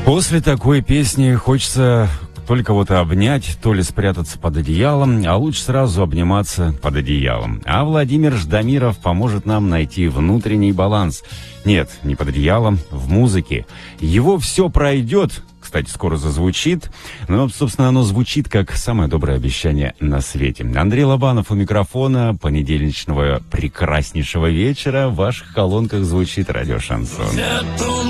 После такой песни хочется то ли кого-то обнять, то ли спрятаться под одеялом, а лучше сразу обниматься под одеялом. А Владимир Ждамиров поможет нам найти внутренний баланс. Нет, не под одеялом, в музыке. Его «Все пройдет», кстати, скоро зазвучит. Но, собственно, оно звучит как самое доброе обещание на свете. Андрей Лобанов у микрофона. Понедельничного прекраснейшего вечера. В ваших колонках звучит радио «Шансон».